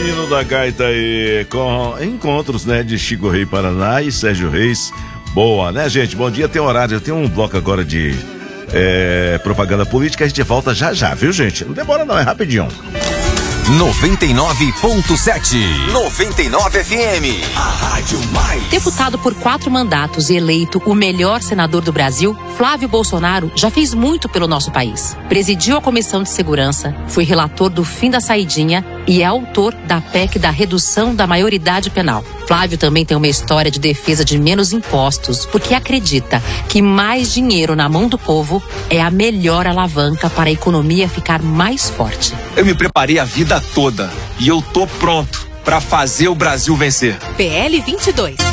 menino da gaita aí, com encontros, né, de Chico Rei Paraná e Sérgio Reis. Boa, né, gente? Bom dia, tem horário, tem um bloco agora de propaganda política, a gente volta já, viu, gente? Não demora não, é rapidinho. 99.7 99 FM, a Rádio Mais. Deputado por 4 mandatos e eleito o melhor senador do Brasil, Flávio Bolsonaro já fez muito pelo nosso país. Presidiu a Comissão de Segurança, foi relator do fim da saidinha e é autor da PEC da redução da maioridade penal. Flávio também tem uma história de defesa de menos impostos, porque acredita que mais dinheiro na mão do povo é a melhor alavanca para a economia ficar mais forte. Eu me preparei a vida toda e eu tô pronto para fazer o Brasil vencer. PL 22.